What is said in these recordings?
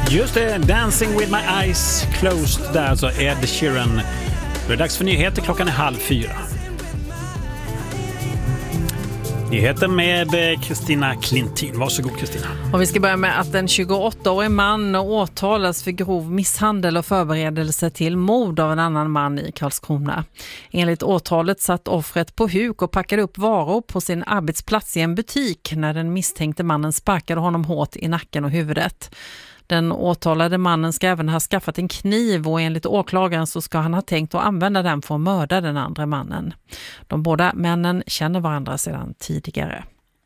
Just det, Dancing with my eyes closed där, alltså Ed Sheeran. Det är dags för nyheter, klockan är 3:30. Nyheter med Kristina Klintin. Varsågod Kristina. Och vi ska börja med att en 28-årig man åtalas för grov misshandel och förberedelse till mord av en annan man i Karlskrona. Enligt åtalet satt offret på huk och packade upp varor på sin arbetsplats i en butik när den misstänkte mannen sparkade honom hårt i nacken och huvudet. Den åtalade mannen ska även ha skaffat en kniv och enligt åklagaren så ska han ha tänkt att använda den för att mörda den andra mannen. De båda männen känner varandra sedan tidigare.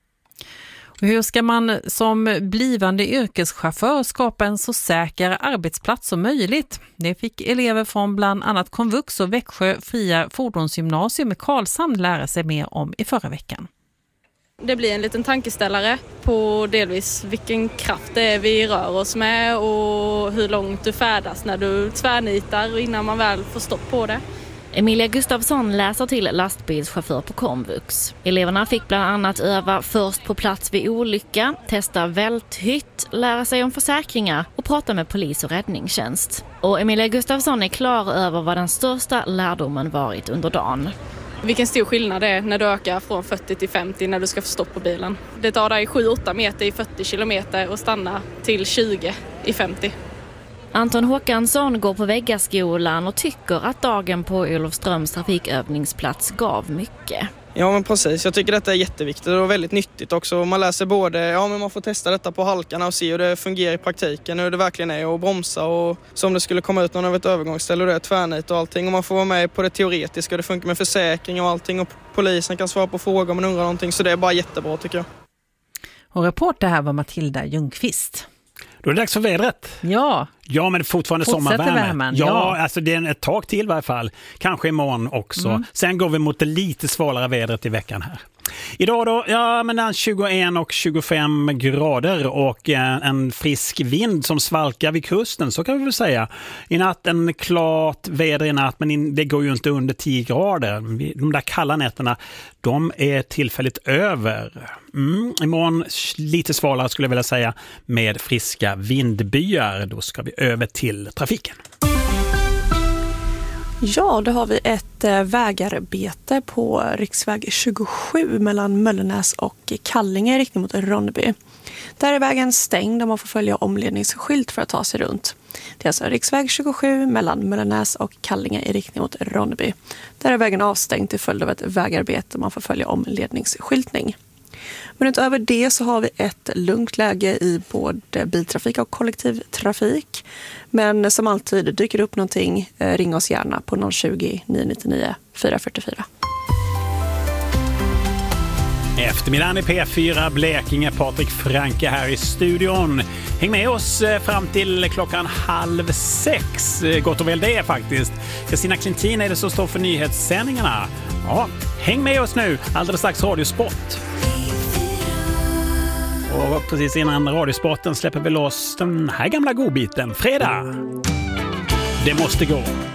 Och hur ska man som blivande yrkeschaufför skapa en så säker arbetsplats som möjligt? Det fick elever från bland annat Komvux och Växjö Fria Fordonsgymnasium i Karlshamn lära sig mer om i förra veckan. Det blir en liten tankeställare på delvis vilken kraft det är vi rör oss med och hur långt du färdas när du tvärnitar innan man väl får stopp på det. Emilia Gustafsson läser till lastbilschaufför på Komvux. Eleverna fick bland annat öva först på plats vid olycka, testa välthytt, lära sig om försäkringar och prata med polis och räddningstjänst. Och Emilia Gustafsson är klar över vad den största lärdomen varit under dagen. Vilken stor skillnad det är när du ökar från 40 till 50 när du ska få stopp på bilen. Det tar dig 7-8 meter i 40 kilometer och stanna till 20 i 50. Anton Håkansson går på Väggaskolan och tycker att dagen på Olofströms trafikövningsplats gav mycket. Ja men precis, jag tycker detta är jätteviktigt och väldigt nyttigt också. Man läser både, men man får testa detta på halkarna och se hur det fungerar i praktiken, hur det verkligen är att bromsa och som det skulle komma ut någon av ett övergångsställe och det är tvärnit och allting. Och man får vara med på det teoretiska, det funkar med försäkring och allting och polisen kan svara på frågor om man undrar någonting, så det är bara jättebra tycker jag. Och reporter här var Matilda Ljungqvist. Då är det dags för vädret. Ja. Ja, men det är fortfarande sommarvärme. Ja, alltså det är ett tag till i varje fall. Kanske imorgon också. Sen går vi mot det lite svalare vädret i veckan här. Idag då, mellan 21 och 25 grader och en frisk vind som svalkar vid kusten, så kan vi väl säga. I natt en klart väder i natt, men det går ju inte under 10 grader. De där kalla nätterna, de är tillfälligt över. Imorgon lite svalare skulle jag vilja säga, med friska vindbyar. Då ska vi över till trafiken. Ja, då har vi ett vägarbete på riksväg 27 mellan Möllenäs och Kallinge i riktning mot Ronneby. Där är vägen stängd och man får följa omledningsskylt för att ta sig runt. Det är alltså riksväg 27 mellan Möllenäs och Kallinge i riktning mot Ronneby. Där är vägen avstängd till följd av ett vägarbete och man får följa omledningsskyltning. Men utöver det så har vi ett lugnt läge i både biltrafik och kollektivtrafik. Men som alltid, dyker upp någonting, ring oss gärna på 020 999 444. Eftermiddagen i P4 Blekinge, Patrik Franke här i studion. Häng med oss fram till klockan 5:30. Gott och väl det faktiskt. Kristina Klintin är det som står för nyhetssändningarna. Ja, häng med oss nu. Alldeles strax radiosport. Och precis innan radiosporten släpper vi loss den här gamla godbiten. Fredag. Det måste gå.